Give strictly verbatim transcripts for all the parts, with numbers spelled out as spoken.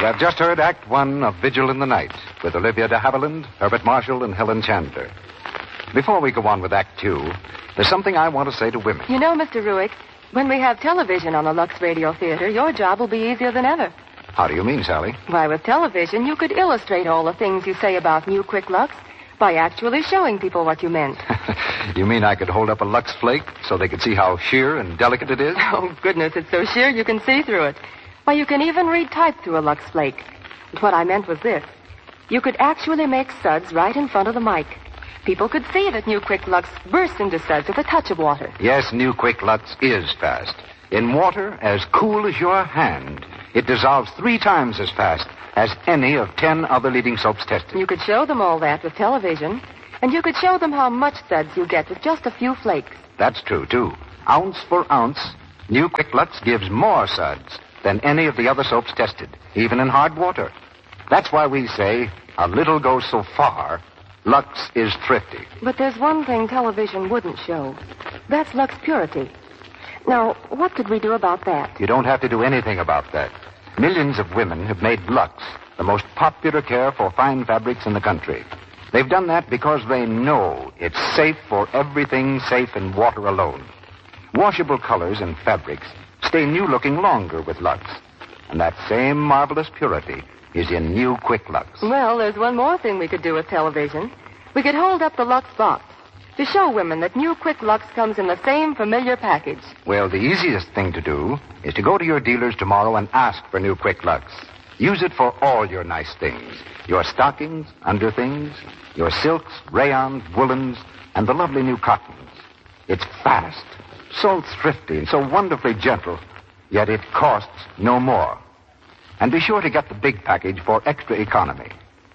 have just heard Act One of Vigil in the Night with Olivia de Havilland, Herbert Marshall, and Helen Chandler. Before we go on with Act Two, there's something I want to say to women. You know, Mister Ruick, when we have television on the Lux Radio Theater, your job will be easier than ever. How do you mean, Sally? Why, with television, you could illustrate all the things you say about New Quick Lux by actually showing people what you meant. You mean I could hold up a Lux Flake so they could see how sheer and delicate it is? Oh, goodness, it's so sheer you can see through it. Why, you can even read type through a Lux Flake. But what I meant was this. You could actually make suds right in front of the mic. People could see that New Quick Lux bursts into suds with a touch of water. Yes, New Quick Lux is fast. In water as cool as your hand, it dissolves three times as fast as any of ten other leading soaps tested. You could show them all that with television, and you could show them how much suds you get with just a few flakes. That's true, too. Ounce for ounce, New Quick Lux gives more suds than any of the other soaps tested, even in hard water. That's why we say a little goes so far. Lux is thrifty. But there's one thing television wouldn't show. That's Lux Purity. Now, what could we do about that? You don't have to do anything about that. Millions of women have made Lux the most popular care for fine fabrics in the country. They've done that because they know it's safe for everything safe in water alone. Washable colors and fabrics stay new-looking longer with Lux. And that same marvelous purity is in New Quick Lux. Well, there's one more thing we could do with television. We could hold up the Lux box to show women that New Quick Lux comes in the same familiar package. Well, the easiest thing to do is to go to your dealers tomorrow and ask for New Quick Lux. Use it for all your nice things. Your stockings, underthings, your silks, rayons, woolens, and the lovely new cottons. It's fast, so thrifty, and so wonderfully gentle, yet it costs no more. And be sure to get the big package for extra economy.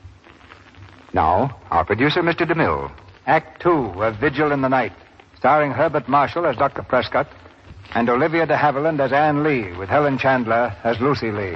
Now, our producer, Mister DeMille. Act Two of Vigil in the Night, starring Herbert Marshall as Doctor Prescott and Olivia de Havilland as Anne Lee, with Helen Chandler as Lucy Lee.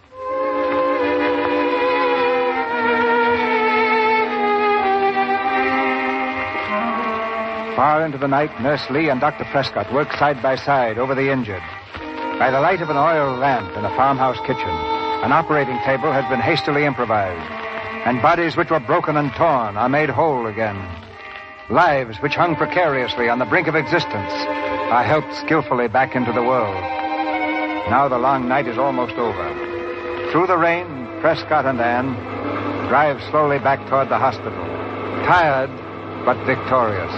Far into the night, Nurse Lee and Doctor Prescott work side by side over the injured. By the light of an oil lamp in a farmhouse kitchen, an operating table has been hastily improvised, and bodies which were broken and torn are made whole again. Lives which hung precariously on the brink of existence are helped skillfully back into the world. Now the long night is almost over. Through the rain, Prescott and Anne drive slowly back toward the hospital, tired but victorious.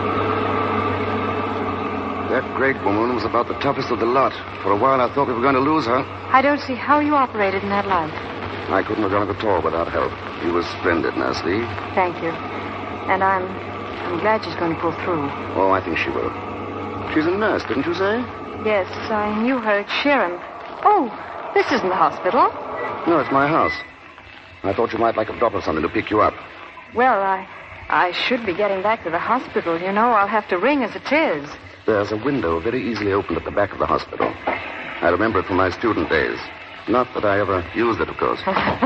That great woman was about the toughest of the lot. For a while, I thought we were going to lose her. I don't see how you operated in that light. I couldn't have done it at all without help. You were splendid, Nurse Lee. Thank you. And I'm... I'm glad she's going to pull through. Oh, I think she will. She's a nurse, didn't you say? Yes, I knew her at Sharon. Oh, this isn't the hospital. No, it's my house. I thought you might like a drop of something to pick you up. Well, I... I should be getting back to the hospital. You know, I'll have to ring as it is. There's a window very easily opened at the back of the hospital. I remember it from my student days. Not that I ever used it, of course.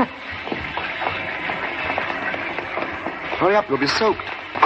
Hurry up, you'll be soaked.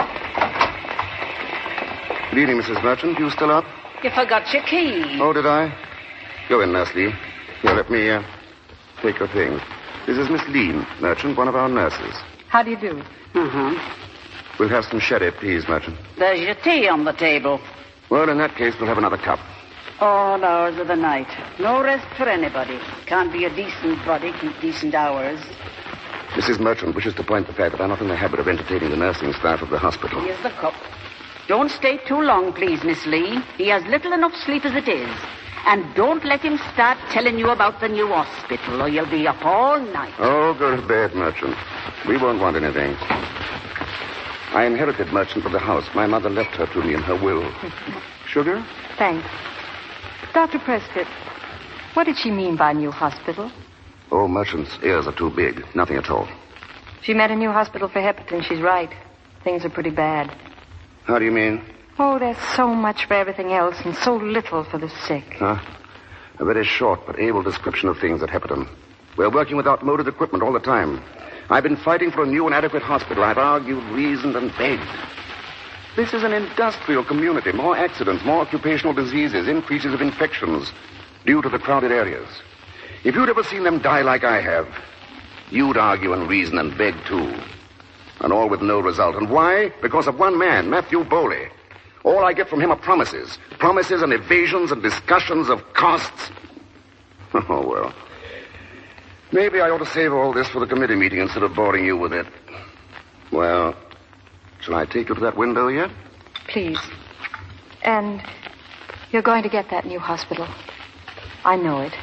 Good evening, Missus Merchant. You still up? You forgot your key. Oh, did I? Go in, Nurse Lee. Here, let me uh, take your things. This is Miss Lee, Merchant, one of our nurses. How do you do? Mm-hmm. We'll have some sherry, please, Merchant. There's your tea on the table. Well, in that case, we'll have another cup. All hours of the night. No rest for anybody. Can't be a decent body keep decent hours. Missus Merchant wishes to point the fact that I'm not in the habit of entertaining the nursing staff of the hospital. Here's the cup. Don't stay too long, please, Miss Lee. He has little enough sleep as it is. And don't let him start telling you about the new hospital, or you'll be up all night. Oh, go to bed, Merchant. We won't want anything. I inherited Merchant from the house. My mother left her to me in her will. Sugar? Thanks. Doctor Prescott, what did she mean by new hospital? Oh, Merchant's ears are too big. Nothing at all. She meant a new hospital for hepatitis. She's right. Things are pretty bad. How do you mean? Oh, there's so much for everything else and so little for the sick. Huh? A very short but able description of things at Hepperton. We're working with outmoded equipment all the time. I've been fighting for a new and adequate hospital. I've argued, reasoned, and begged. This is an industrial community. More accidents, more occupational diseases, increases of infections due to the crowded areas. If you'd ever seen them die like I have, you'd argue and reason and beg too. And all with no result. And why? Because of one man, Matthew Bowley. All I get from him are promises. Promises and evasions and discussions of costs. Oh, well. Maybe I ought to save all this for the committee meeting instead of boring you with it. Well, shall I take you to that window yet? Please. And you're going to get that new hospital. I know it.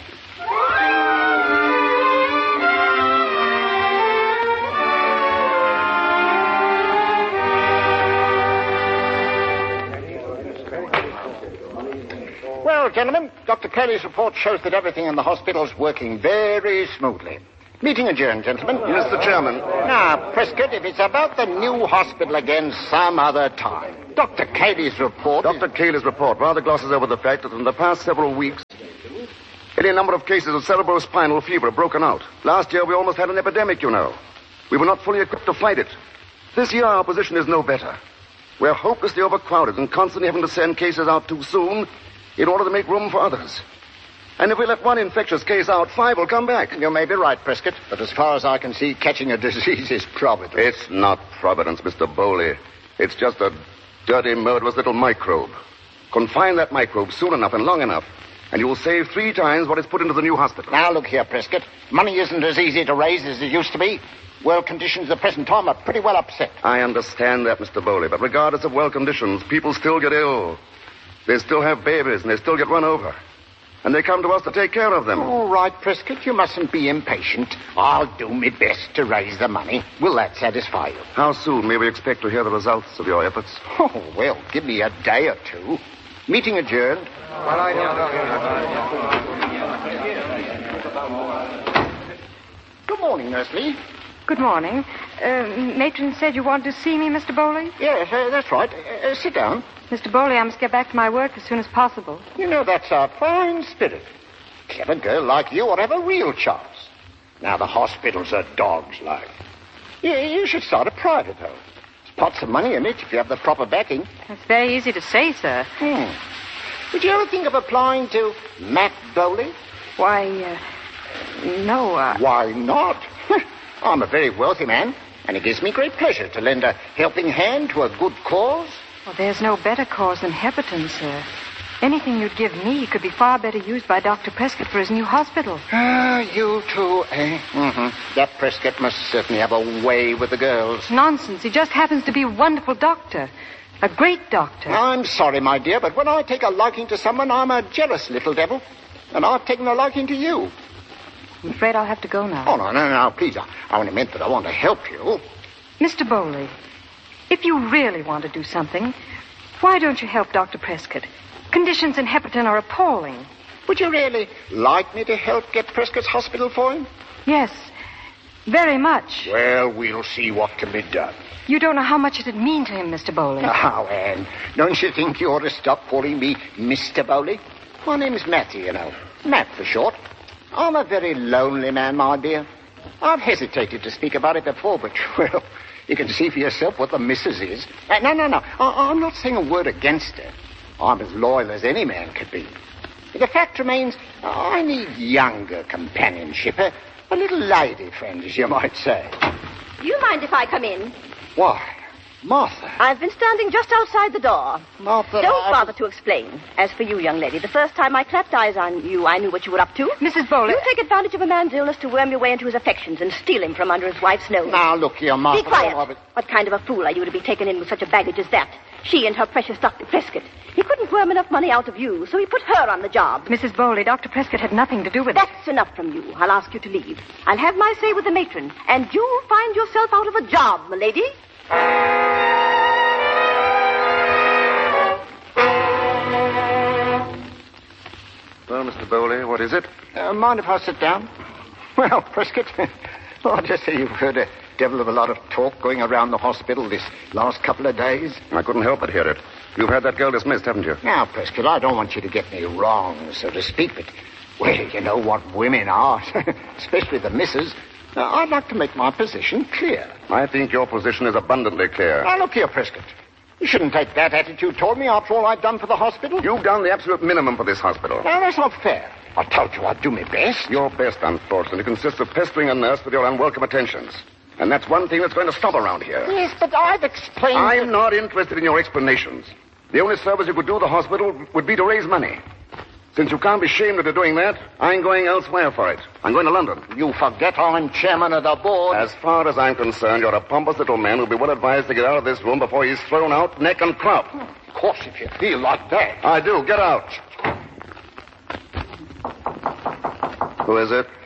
Well, gentlemen, Doctor Kelly's report shows that everything in the hospital's working very smoothly. Meeting adjourned, gentlemen. Mister Chairman. Now, Prescott, if it's about the new hospital again some other time. Doctor Cayley's report... Doctor Cayley's report rather glosses over the fact that in the past several weeks, any number of cases of cerebrospinal fever have broken out. Last year, we almost had an epidemic, you know. We were not fully equipped to fight it. This year, our position is no better. We're hopelessly overcrowded and constantly having to send cases out too soon in order to make room for others. And if we let one infectious case out, five will come back. You may be right, Prescott, but as far as I can see, catching a disease is providence. It's not providence, Mister Bowley. It's just a dirty, murderous little microbe. Confine that microbe soon enough and long enough, and you will save three times what is put into the new hospital. Now, look here, Prescott. Money isn't as easy to raise as it used to be. World conditions at the present time are pretty well upset. I understand that, Mister Bowley, but regardless of world conditions, people still get ill. They still have babies, and they still get run over. And they come to us to take care of them. All right, Prescott, you mustn't be impatient. I'll do my best to raise the money. Will that satisfy you? How soon may we expect to hear the results of your efforts? Oh, well, give me a day or two. Meeting adjourned. Well, I don't... Good morning, Nurse Lee. Good morning. Uh, Matron said you wanted to see me, Mister Bowley? Yes, uh, that's right. Uh, uh, sit down. Mister Bowley, I must get back to my work as soon as possible. You know, that's a fine spirit. Clever girl like you would have a real chance. Now, the hospital's a dog's life. You, you should start a private home. There's pots of money in it if you have the proper backing. That's very easy to say, sir. Hmm. Would you ever think of applying to Matt Bowley? Why, uh, no, uh... Why not? I'm a very wealthy man, and it gives me great pleasure to lend a helping hand to a good cause. Well, there's no better cause than Hepperton, sir. Anything you'd give me could be far better used by Doctor Prescott for his new hospital. Ah, you too, eh? Mm-hmm. That Prescott must certainly have a way with the girls. Nonsense. He just happens to be a wonderful doctor. A great doctor. I'm sorry, my dear, but when I take a liking to someone, I'm a jealous little devil. And I've taken a liking to you. I'm afraid I'll have to go now. Oh, no, no, no, please. I, I only meant that I want to help you. Mister Bowley, if you really want to do something, why don't you help Doctor Prescott? Conditions in Hepperton are appalling. Would you really like me to help get Prescott's hospital for him? Yes, very much. Well, we'll see what can be done. You don't know how much it'd mean to him, Mister Bowley. Oh, Anne, don't you think you ought to stop calling me Mister Bowley? My name's Matthew, you know. Matt for short. I'm a very lonely man, my dear. I've hesitated to speak about it before, but, well, you can see for yourself what the missus is. Uh, no, no, no. I- I'm not saying a word against her. I'm as loyal as any man could be. The fact remains, I need younger companionship. A, a little lady friend, as you might say. Do you mind if I come in? Why, Martha. I've been standing just outside the door. Martha, Don't I... bother to explain. As for you, young lady, the first time I clapped eyes on you, I knew what you were up to. Missus Bowley... You take advantage of a man's illness to worm your way into his affections and steal him from under his wife's nose. Now, look here, Martha. Be quiet. Oh, What kind of a fool are you to be taken in with such a baggage as that? She and her precious Doctor Prescott. He couldn't worm enough money out of you, so he put her on the job. Missus Bowley, Doctor Prescott had nothing to do with That's it. That's enough from you. I'll ask you to leave. I'll have my say with the matron, and you'll find yourself out of a job, m'lady. Well, Mister Bowley, what is it? Uh, mind if I sit down? Well, Prescott, well, I just say you've heard a devil of a lot of talk going around the hospital this last couple of days. I couldn't help but hear it. You've had that girl dismissed, haven't you? Now, Prescott, I don't want you to get me wrong, so to speak, but, well, you know what women are, especially the missus. Uh, I'd like to make my position clear. I think your position is abundantly clear. Now, look here, Prescott. You shouldn't take that attitude toward me after all I've done for the hospital. You've done the absolute minimum for this hospital. Now, that's not fair. I told you I'd do my best. Your best, unfortunately, consists of pestering a nurse with your unwelcome attentions. And that's one thing that's going to stop around here. Yes, but I've explained... I'm not interested in your explanations. The only service you could do the hospital would be to raise money. Since you can't be shamed into doing that, I'm going elsewhere for it. I'm going to London. You forget I'm chairman of the board. As far as I'm concerned, you're a pompous little man who'll be well advised to get out of this room before he's thrown out neck and crop. Of course, if you feel like that. I do. Get out. Who is it?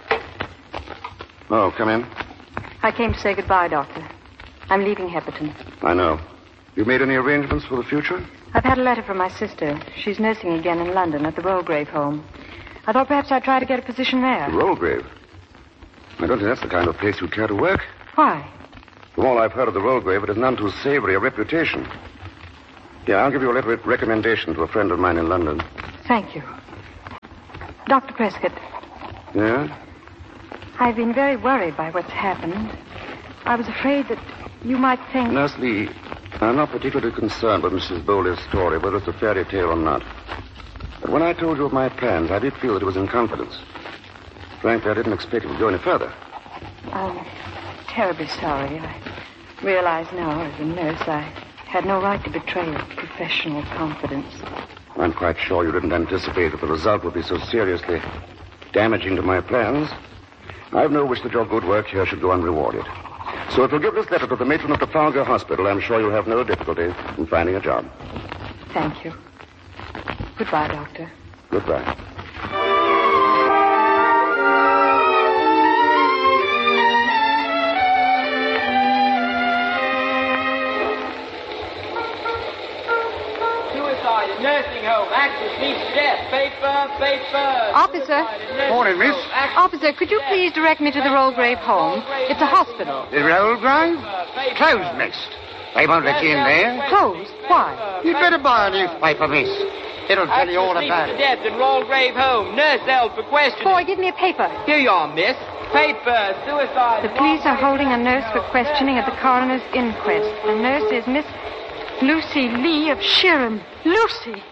Oh, come in. I came to say goodbye, Doctor. I'm leaving Hepperton. I know. You made any arrangements for the future? I've had a letter from my sister. She's nursing again in London at the Rollgrave home. I thought perhaps I'd try to get a position there. The Rollgrave? I don't think that's the kind of place you'd care to work. Why? From all I've heard of the Rollgrave, it has none too savory a reputation. Yeah, I'll give you a letter of recommendation to a friend of mine in London. Thank you. Doctor Prescott. Yeah? I've been very worried by what's happened. I was afraid that you might think... Nurse Lee, I'm not particularly concerned with Missus Bowley's story, whether it's a fairy tale or not. But when I told you of my plans, I did feel that it was in confidence. Frankly, I didn't expect it would go any further. I'm terribly sorry. I realize now, as a nurse, I had no right to betray a professional confidence. I'm quite sure you didn't anticipate that the result would be so seriously damaging to my plans. I've no wish that your good work here should go unrewarded. So if you'll give this letter to the matron of Trafalgar Hospital, I'm sure you'll have no difficulty in finding a job. Thank you. Goodbye, Doctor. Goodbye. Nursing home. Actress meets death. Paper, paper. Officer. Morning, miss. Officer, could you please direct me to the Rollgrave home? It's a hospital. The Rollgrave? Closed, miss. They won't let you in there. Closed? Why? You'd better buy a newspaper, miss. It'll tell you all about Actress it. meets death in Rollgrave home. Nurse held for questioning. Boy, give me a paper. Here you are, miss. Paper, suicide. The police are holding a nurse for questioning at the coroner's inquest. The nurse is Miss Lucy Lee of Shirham. Lucy!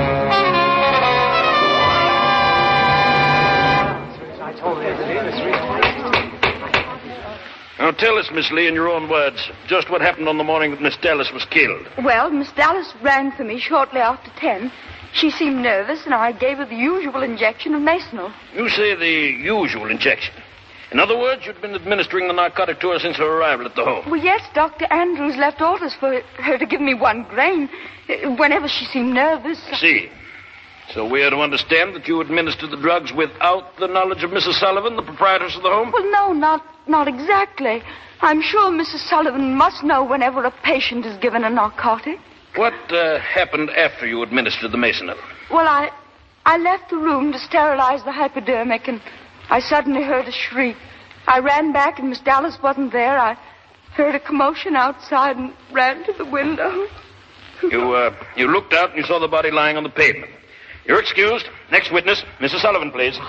Now tell us, Miss Lee, in your own words, just what happened on the morning that Miss Dallas was killed. Well, Miss Dallas rang for me shortly after ten. She seemed nervous, and I gave her the usual injection of Masonal. You say the usual injection. In other words, you'd been administering the narcotic to her since her arrival at the home. Well, yes, Doctor Andrews left orders for her to give me one grain uh, whenever she seemed nervous. I see. So we are to understand that you administered the drugs without the knowledge of Missus Sullivan, the proprietress of the home? Well, no, not not exactly. I'm sure Missus Sullivan must know whenever a patient is given a narcotic. What uh, happened after you administered the Masonal? Well, I I left the room to sterilize the hypodermic, and I suddenly heard a shriek. I ran back, and Miss Dallas wasn't there. I heard a commotion outside and ran to the window. You, uh, you looked out and you saw the body lying on the pavement. You're excused. Next witness, Missus Sullivan, please.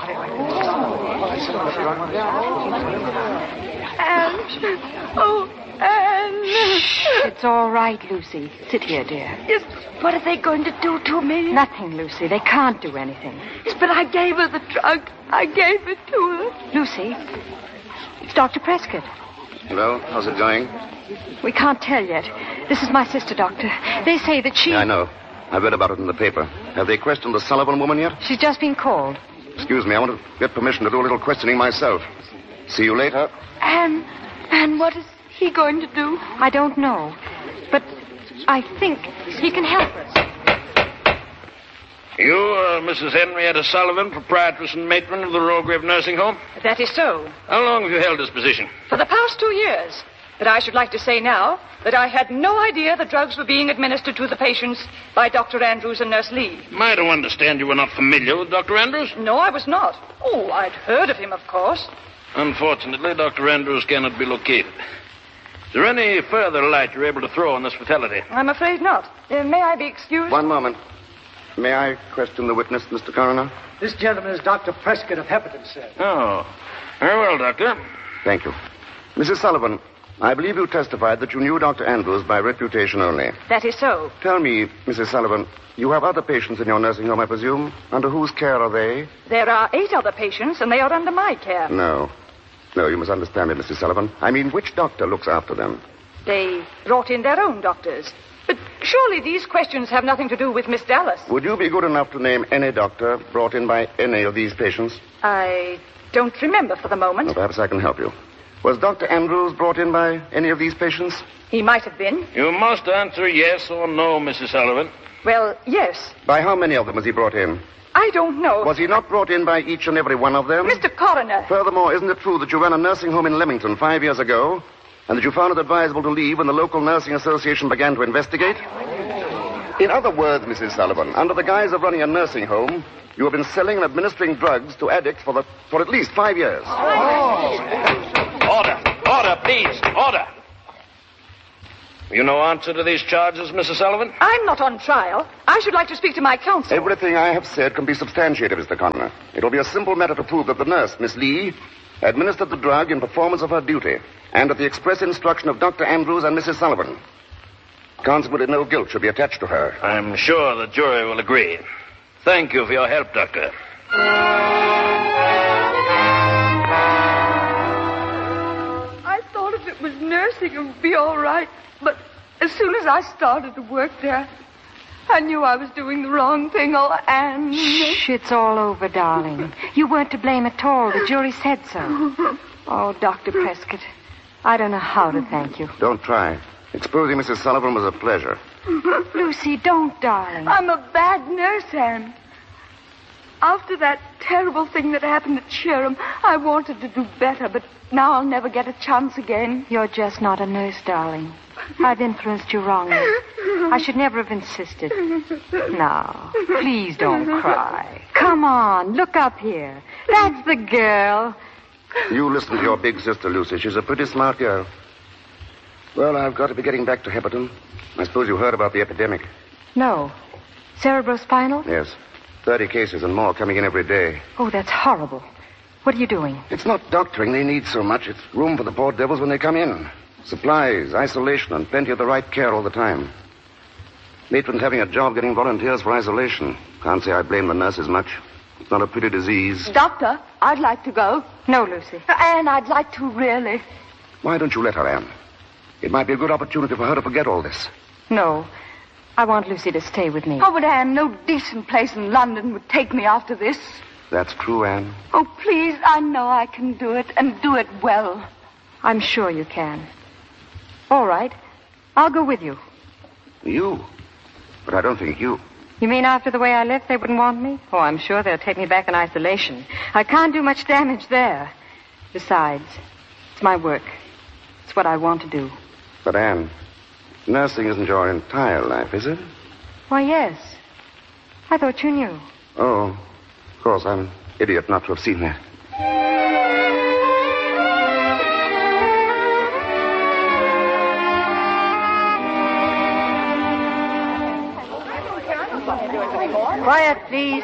Anne. Oh, Anne. It's all right, Lucy. Sit here, dear. Yes, what are they going to do to me? Nothing, Lucy. They can't do anything. Yes, but I gave her the drug. I gave it to her. Lucy, it's Doctor Prescott. Hello, how's it going? We can't tell yet. This is my sister, Doctor. They say that she... Yeah, I know. I've read about it in the paper. Have they questioned the Sullivan woman yet? She's just been called. Excuse me, I want to get permission to do a little questioning myself. See you later. Anne, Anne, what is he going to do? I don't know. But I think he can help us. You, uh, Missus Henrietta Sullivan, proprietress and matron of the Rollgrave Nursing Home? That is so. How long have you held this position? For the past two years. But I should like to say now that I had no idea the drugs were being administered to the patients by Doctor Andrews and Nurse Lee. Am I to understand you were not familiar with Doctor Andrews? No, I was not. Oh, I'd heard of him, of course. Unfortunately, Doctor Andrews cannot be located. Is there any further light you're able to throw on this fatality? I'm afraid not. Uh, may I be excused? One moment. May I question the witness, Mister Coroner? This gentleman is Doctor Prescott of Hepperton, sir. Oh. Very well, Doctor. Thank you. Missus Sullivan, I believe you testified that you knew Doctor Andrews by reputation only. That is so. Tell me, Missus Sullivan, you have other patients in your nursing home, I presume? Under whose care are they? There are eight other patients, and they are under my care. No. No, you must understand me, Missus Sullivan. I mean, which doctor looks after them? They brought in their own doctors. But surely these questions have nothing to do with Miss Dallas. Would you be good enough to name any doctor brought in by any of these patients? I don't remember for the moment. Well, perhaps I can help you. Was Doctor Andrews brought in by any of these patients? He might have been. You must answer yes or no, Missus Sullivan. Well, yes. By how many of them was he brought in? I don't know. Was he not brought in by each and every one of them? Mister Coroner. Furthermore, isn't it true that you ran a nursing home in Leamington five years ago, and that you found it advisable to leave when the local nursing association began to investigate? In other words, Missus Sullivan, under the guise of running a nursing home, you have been selling and administering drugs to addicts for the for at least five years. Oh. Order! Order, please! Order! You no answer to these charges, Missus Sullivan? I'm not on trial. I should like to speak to my counsel. Everything I have said can be substantiated, Mister Connor. It'll be a simple matter to prove that the nurse, Miss Lee, administered the drug in performance of her duty and at the express instruction of Doctor Andrews and Missus Sullivan. Consequently, no guilt should be attached to her. I'm sure the jury will agree. Thank you for your help, Doctor. I thought if it was nursing, it would be all right. But as soon as I started to work there, I knew I was doing the wrong thing. Oh, Anne. Shh, it's all over, darling. You weren't to blame at all. The jury said so. Oh, Doctor Prescott, I don't know how to thank you. Don't try. Exposing Missus Sullivan was a pleasure. Lucy, don't, darling. I'm a bad nurse, Anne. After that terrible thing that happened at Sherham, I wanted to do better, but now I'll never get a chance again. You're just not a nurse, darling. I've influenced you wrongly. I should never have insisted. Now, please don't cry. Come on, look up here. That's the girl. You listen to your big sister, Lucy. She's a pretty smart girl. Well, I've got to be getting back to Hepperton. I suppose you heard about the epidemic. No. Cerebrospinal? Yes. Thirty cases and more coming in every day. Oh, that's horrible. What are you doing? It's not doctoring they need so much. It's room for the poor devils when they come in. Supplies, isolation, and plenty of the right care all the time. Matron's having a job getting volunteers for isolation. Can't say I blame the nurses much. It's not a pretty disease. Doctor, I'd like to go. No, Lucy. Anne, I'd like to, really. Why don't you let her, Anne? It might be a good opportunity for her to forget all this. No. I want Lucy to stay with me. Oh, but Anne, no decent place in London would take me after this. That's true, Anne. Oh, please, I know I can do it, and do it well. I'm sure you can. All right. I'll go with you. You? But I don't think you. You mean after the way I left, they wouldn't want me? Oh, I'm sure they'll take me back in isolation. I can't do much damage there. Besides, it's my work. It's what I want to do. But, Anne, nursing isn't your entire life, is it? Why, yes. I thought you knew. Oh, of course, I'm an idiot not to have seen that. Quiet, please.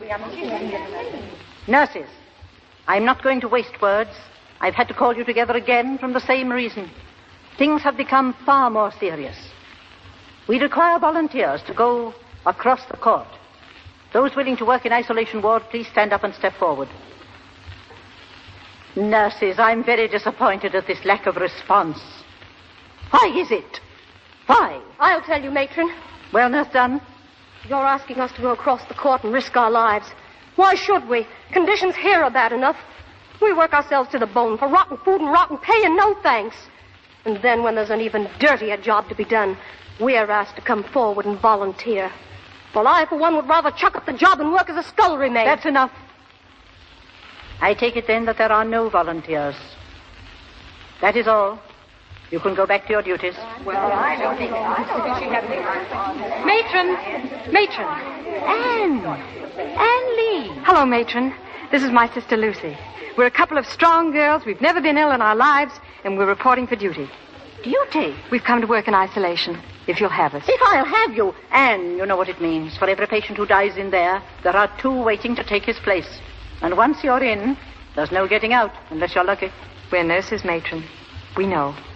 Nurses, I'm not going to waste words. I've had to call you together again from the same reason. Things have become far more serious. We require volunteers to go across the court. Those willing to work in isolation ward, please stand up and step forward. Nurses, I'm very disappointed at this lack of response. Why is it? Why? I'll tell you, Matron. Well, Nurse Dunn? You're asking us to go across the court and risk our lives. Why should we? Conditions here are bad enough. We work ourselves to the bone for rotten food and rotten pay and no thanks. And then when there's an even dirtier job to be done, we're asked to come forward and volunteer. Well, I, for one, would rather chuck up the job and work as a scullery maid. That's enough. I take it then that there are no volunteers. That is all. You can go back to your duties. Well, I don't think I don't think she'd have any... Matron! Matron! Anne! Anne Lee! Hello, Matron. This is my sister Lucy. We're a couple of strong girls. We've never been ill in our lives, and we're reporting for duty. Duty? We've come to work in isolation, if you'll have us. If I'll have you. Anne, you know what it means. For every patient who dies in there, there are two waiting to take his place. And once you're in, there's no getting out, unless you're lucky. We're nurses, Matron. We know.